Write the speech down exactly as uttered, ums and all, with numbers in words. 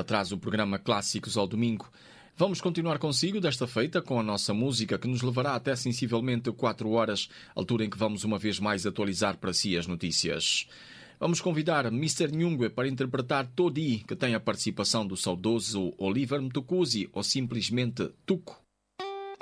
para trás o programa Clássicos ao Domingo. Vamos continuar consigo desta feita com a nossa música que nos levará até sensivelmente quatro horas, altura em que vamos uma vez mais atualizar para si as notícias. Vamos convidar mister Nyungwe para interpretar Todi, que tem a participação do saudoso Oliver Mtukudzi, ou simplesmente Tuco.